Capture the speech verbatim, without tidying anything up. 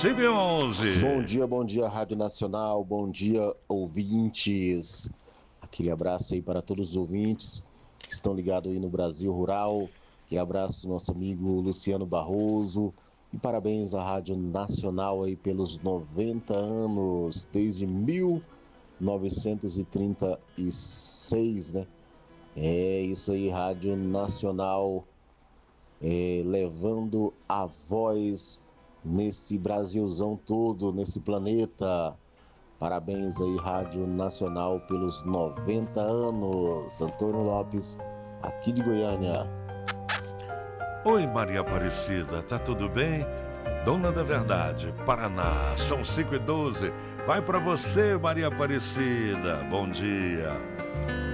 cinco e onze. Bom dia, bom dia, Rádio Nacional, bom dia, ouvintes. Aquele abraço aí para todos os ouvintes que estão ligados aí no Brasil Rural. Aquele abraço do nosso amigo Luciano Barroso. E parabéns à Rádio Nacional aí pelos noventa anos, desde mil novecentos e trinta e seis, né? É isso aí, Rádio Nacional, é, levando a voz nesse Brasilzão todo, nesse planeta. Parabéns aí, Rádio Nacional, pelos noventa anos. Antônio Lopes, aqui de Goiânia. Oi, Maria Aparecida, tá tudo bem? Dona da Verdade, Paraná, são cinco e doze. Vai pra você, Maria Aparecida. Bom dia.